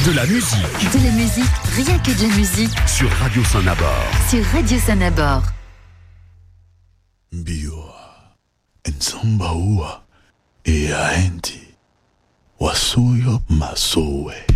De la musique. De la musique, rien que de la musique. Sur Radio Saint-Nabord. Sur Radio Saint-Nabord. Mbiwa, ensamba ua, e aenti, wasuyo masowe.